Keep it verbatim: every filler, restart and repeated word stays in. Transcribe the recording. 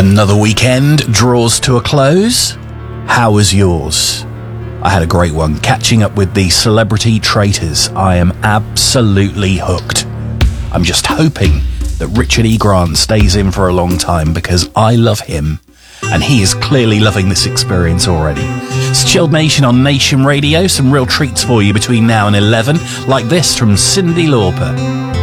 Another weekend draws to a close. How was yours? I had a great one, catching up with the Celebrity Traitors. I am absolutely hooked. I'm just hoping that Richard E. Grant stays in for a long time because I love him and he is clearly loving this experience already. It's Chilled Nation on Nation Radio. Some real treats for you between now and eleven, like this from Cyndi Lauper.